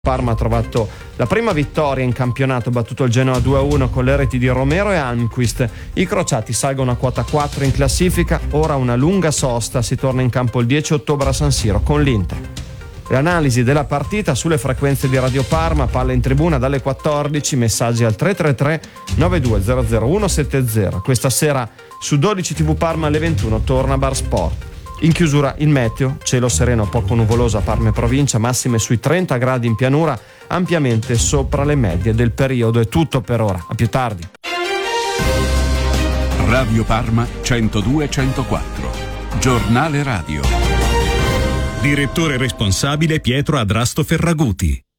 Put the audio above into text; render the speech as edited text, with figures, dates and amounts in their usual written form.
Parma ha trovato la prima vittoria in campionato, battuto il Genoa 2-1 con le reti di Romero e Almquist. I crociati salgono a quota 4 in classifica, ora una lunga sosta, si torna in campo il 10 ottobre a San Siro con l'Inter. L'analisi della partita sulle frequenze di Radio Parma, palla in tribuna dalle 14, messaggi al 333 9200 170. Questa sera su 12 TV Parma alle 21 torna Bar Sport. In chiusura il meteo, cielo sereno poco nuvoloso a Parma e provincia, massime sui 30 gradi in pianura, ampiamente sopra le medie del periodo. È tutto per ora, a più tardi. Radio Parma 102-104, giornale radio. Direttore responsabile Pietro Adrasto Ferraguti.